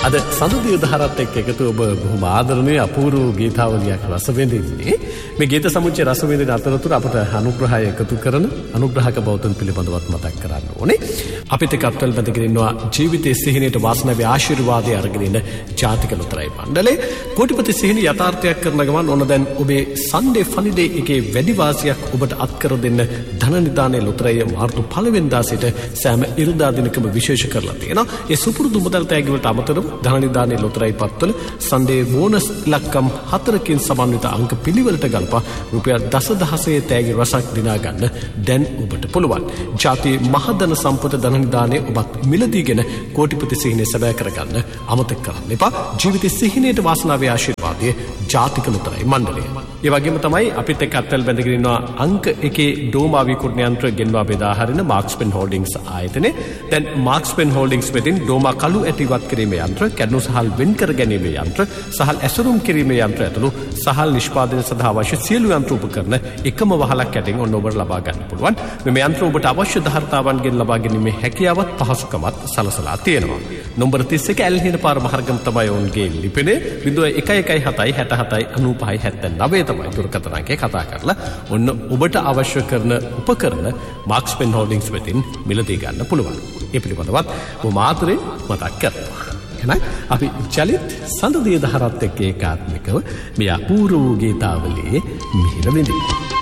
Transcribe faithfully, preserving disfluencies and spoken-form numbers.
අද සඳුදිය දහරත් එක්ක එකතු ඔබ බොහොම ආදරණීය අපූර්ව ගීතාවලියක් රස විඳින්නේ. මේ ගීත සමුච්චය රස විඳින අතරතුර අපට අනුග්‍රහය එකතු කරන අනුග්‍රහක බෞද්ධන් පිළිබඳවත් මතක් කරන්න ඕනේ. අපිට කප්ටල් බඳගෙන ඉන්නවා ජීවිතයේ සිහිනයට වාසනාවේ ආශිර්වාදය අරගෙන ඉන්න ජාතික ලොතරැයි මණ්ඩලය. කෝටිපති සිහින යථාර්ථයක් කරන ගමන් ඕන දැන් ඔබේ සන්ඩේ ෆනිඩේ එකේ වැඩි වාසියක් ඔබට අත්කර දෙන්න ධන නිදානේ ලොතරැයි මාර්තු පළවෙනිදා සිට සෑම ඉරිදා දිනකම විශේෂ කරලා තියෙනවා. ඒ සුපුරුදු මුදල් තෑගි වලට අමතරව ධන නිදානේ ලොතරැයි පත්වල සන්ඩේ බෝනස් ඉලක්කම් හතරකින් සමන්විත අංක පිළිවෙලට ගලපා රුපියල් දසදහසේ තෑගි රසක් දිනා ගන්න දැන් ඔබට පුළුවන්. ජාතියේ මහධන සම්පත ධන නිදානේ ඔබත් මිලදීගෙන කෝටිපති සිහිනේ සැබෑ කරගන්න අමතක කරන්න එපා. ජීවිතේ සිහිනයට වාසනාවේ ආශිර්වාදයේ ජාතික ලොතරැයි මණ්ඩලය. ඒ වගේම තමයි අපිත් එක්ක අත්වල බැඳගෙන ඉන්නවා අංක එකේ ඩෝමා විකුණන යන්ත්‍ර ගෙන්වා බෙදා හරින මාක්ස්පෙන් හෝල්ඩින්ග්ස් ආයතනය. දැන් මාක්ස්පෙන් හෝල්ඩින්ග්ස් වෙතින් ඩෝමා කළු ඇටිවත් කිරීමේ යන්ත්‍ර, කැඩුණු සහල් වෙන් කර ගැනීමේ යන්ත්‍ර, සහල් ඇසුරුම් කිරීමේ යන්ත්‍ර ඇතුළු සහල් නිෂ්පාදනය සඳහා අවශ්‍ය සියලු යන්ත්‍ර උපකරණ එකම වහලක් යටින් ඔන්න ඔබට ලබා ගන්න පුළුවන්. මේ යන්ත්‍ර ඔබට අවශ්‍ය ධාර්තාවන්ගෙන් ලබා ගැනීමේ හැකියාවත් පහසුකමත් සලසලා තියෙනවා. නම්බර තිස් එක ඇල්හින පාර මහර්ගම තමයි ඔවුන්ගේ ලිපිනේ. බිංදුව එක එකයි හතයි හැට හතයි අනූපහයි හැත්තෑනවය තමයි දුරකථන අංකය කතා කරලා ඔන්න ඔබට අවශ්‍ය කරන උපකරණ මාක්ස්පෙන් හෝල්ඩින්ග්ස් වෙතින් මිලදී ගන්න පුළුවන්. ඒ පිළිබඳවත් මම ආදරේ මතක් කරනවා. එහෙනම් අපි චලිත සඳුදිය දහරත් එක්ක ඒකාත්මිකව මේ අපූර්ව ගීතාවලියේ මිහිර විඳිමු.